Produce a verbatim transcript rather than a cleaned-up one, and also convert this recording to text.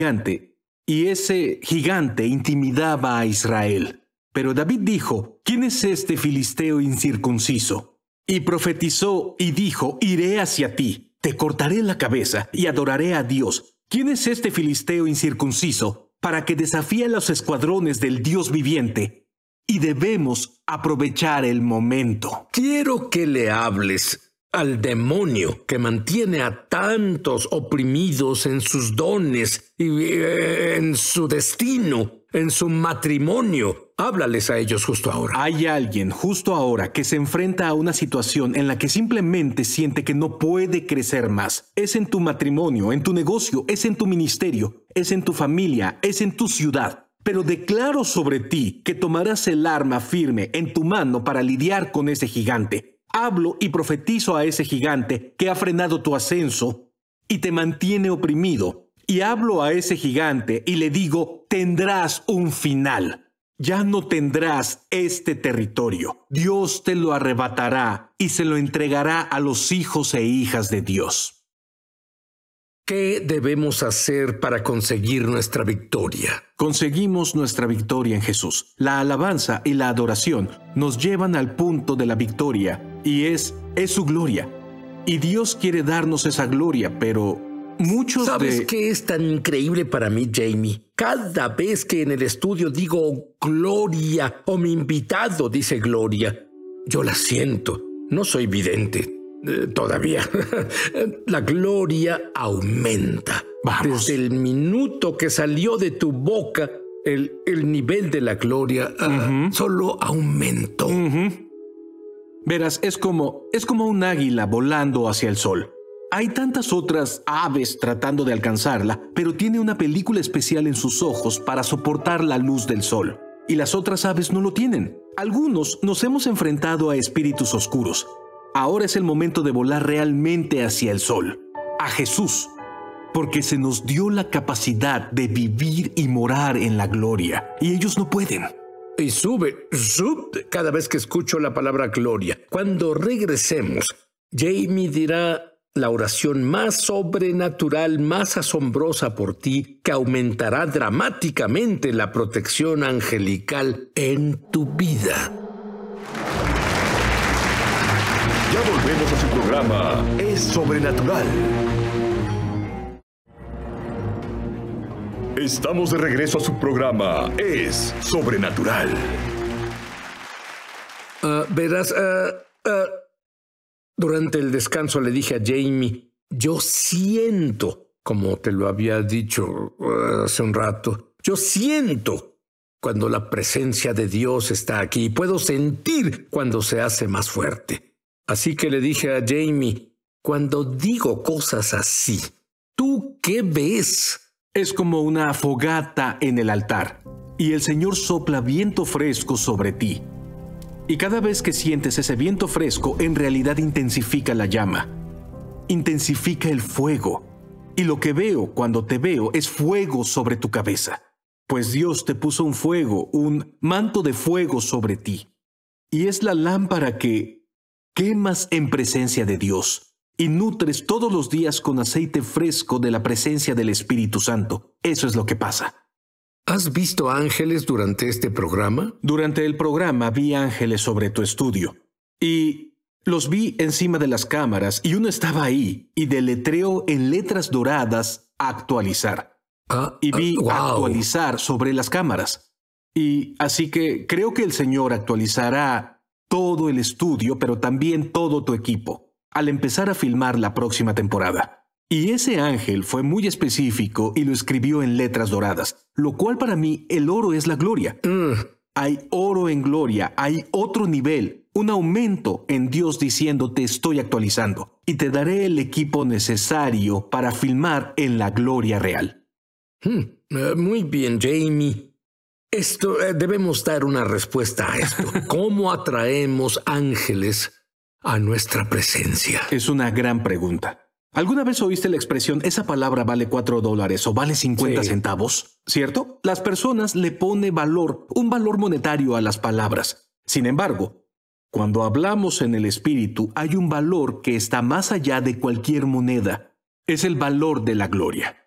gigante, y ese gigante intimidaba a Israel. Pero David dijo, ¿quién es este filisteo incircunciso? Y profetizó y dijo, iré hacia ti, te cortaré la cabeza y adoraré a Dios. ¿Quién es este filisteo incircunciso para que desafíe a los escuadrones del Dios viviente? Y debemos aprovechar el momento. Quiero que le hables al demonio que mantiene a tantos oprimidos en sus dones y eh, en su destino, en su matrimonio. Háblales a ellos justo ahora. Hay alguien justo ahora que se enfrenta a una situación en la que simplemente siente que no puede crecer más. Es en tu matrimonio, en tu negocio, es en tu ministerio, es en tu familia, es en tu ciudad. Pero declaro sobre ti que tomarás el arma firme en tu mano para lidiar con ese gigante. Hablo y profetizo a ese gigante que ha frenado tu ascenso y te mantiene oprimido. Y hablo a ese gigante y le digo, tendrás un final. Ya no tendrás este territorio. Dios te lo arrebatará y se lo entregará a los hijos e hijas de Dios. ¿Qué debemos hacer para conseguir nuestra victoria? Conseguimos nuestra victoria en Jesús. La alabanza y la adoración nos llevan al punto de la victoria y es, es su gloria. Y Dios quiere darnos esa gloria, pero muchos ¿Sabes de... qué es tan increíble para mí, Jamie? Cada vez que en el estudio digo gloria o mi invitado dice gloria, yo la siento. No soy vidente. Eh, todavía. La gloria aumenta. Vamos. Desde el minuto que salió de tu boca, el, el nivel de la gloria uh, uh-huh. solo aumentó. Uh-huh. Verás, es como, es como un águila volando hacia el sol. Hay tantas otras aves tratando de alcanzarla, pero tiene una película especial en sus ojos para soportar la luz del sol. Y las otras aves no lo tienen. Algunos nos hemos enfrentado a espíritus oscuros. Ahora es el momento de volar realmente hacia el sol, a Jesús, porque se nos dio la capacidad de vivir y morar en la gloria, y ellos no pueden. Y sube, sube cada vez que escucho la palabra gloria. Cuando regresemos, Jamie dirá la oración más sobrenatural, más asombrosa por ti, que aumentará dramáticamente la protección angelical en tu vida. Ya volvemos a su programa Es Sobrenatural. Estamos de regreso a su programa Es Sobrenatural. Uh, verás, uh, uh, durante el descanso le dije a Jamie, yo siento, como te lo había dicho uh, hace un rato, yo siento cuando la presencia de Dios está aquí. Puedo sentir cuando se hace más fuerte. Así que le dije a Jamie, cuando digo cosas así, ¿tú qué ves? Es como una fogata en el altar, y el Señor sopla viento fresco sobre ti. Y cada vez que sientes ese viento fresco, en realidad intensifica la llama, intensifica el fuego. Y lo que veo cuando te veo es fuego sobre tu cabeza, pues Dios te puso un fuego, un manto de fuego sobre ti. Y es la lámpara que quemas en presencia de Dios y nutres todos los días con aceite fresco de la presencia del Espíritu Santo. Eso es lo que pasa. ¿Has visto ángeles durante este programa? Durante el programa vi ángeles sobre tu estudio y los vi encima de las cámaras y uno estaba ahí y deletreó en letras doradas actualizar. Ah, y vi uh, wow. actualizar sobre las cámaras. Y así que creo que el Señor actualizará todo el estudio, pero también todo tu equipo, al empezar a filmar la próxima temporada. Y ese ángel fue muy específico y lo escribió en letras doradas, lo cual para mí el oro es la gloria. Mm. Hay oro en gloria, hay otro nivel, un aumento en Dios diciendo te estoy actualizando y te daré el equipo necesario para filmar en la gloria real. Hmm. Uh, muy bien, Jamie. Esto, eh, debemos dar una respuesta a esto. ¿Cómo atraemos ángeles a nuestra presencia? Es una gran pregunta. ¿Alguna vez oíste la expresión esa palabra vale cuatro dólares o vale cincuenta sí. centavos? ¿Cierto? Las personas le ponen valor, un valor monetario a las palabras. Sin embargo, cuando hablamos en el espíritu, hay un valor que está más allá de cualquier moneda. Es el valor de la gloria.